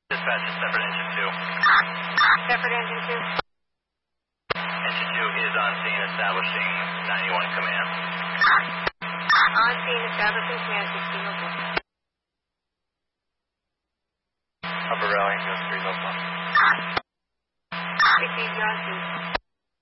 Dispatch is separate engine 2. Separate engine 2. Engine 2 is on scene establishing 91 command. On scene establishing command 1604. Upper railing goes 3 Delta. Receive your on scene.